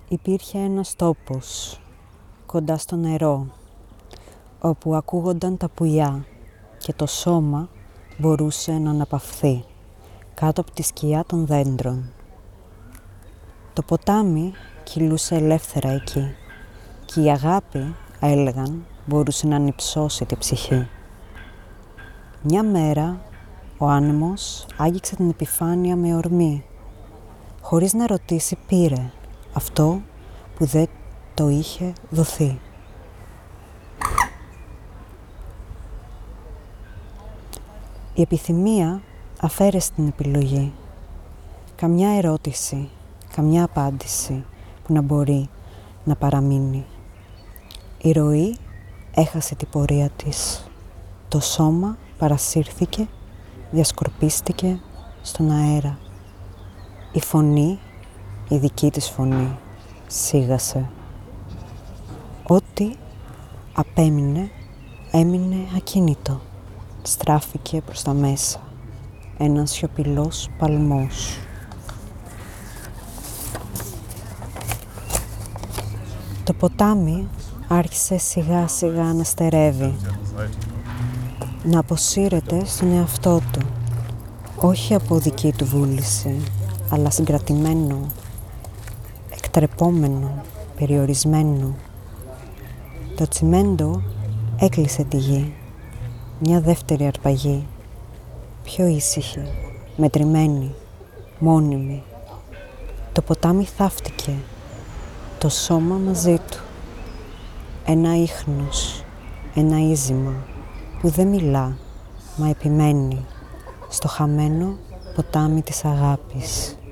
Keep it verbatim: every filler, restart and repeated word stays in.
Υπήρχε ένας τόπος, κοντά στο νερό, όπου ακούγονταν τα πουλιά και το σώμα μπορούσε να αναπαυθεί κάτω από τη σκιά των δέντρων. Το ποτάμι κυλούσε ελεύθερα εκεί και η αγάπη, έλεγαν, μπορούσε να ανυψώσει τη ψυχή. Μια μέρα ο άνεμος άγγιξε την επιφάνεια με ορμή. Χωρίς να ρωτήσει πήρε αυτό που δεν το είχε δοθεί. Η επιθυμία αφαίρεσε την επιλογή. Καμιά ερώτηση, καμιά απάντηση που να μπορεί να παραμείνει. Η ροή έχασε την πορεία της. Το σώμα παρασύρθηκε, διασκορπίστηκε στον αέρα. Η φωνή, η δική της φωνή, σίγασε. Ό,τι απέμεινε, έμεινε ακίνητο. Στράφηκε προς τα μέσα. Ένας σιωπηλός παλμός. Το ποτάμι άρχισε σιγά σιγά να στερεύει, να αποσύρεται στον εαυτό του, όχι από δική του βούληση, αλλά συγκρατημένο, εκτρεπόμενο, περιορισμένο. Το τσιμέντο έκλεισε τη γη, μια δεύτερη αρπαγή, πιο ήσυχη, μετρημένη, μόνιμη. Το ποτάμι θαύτηκε, το σώμα μαζί του. Ένα ίχνος, ένα ίζημα που δεν μιλά, μα επιμένει στο χαμένο ποτάμι της αγάπης.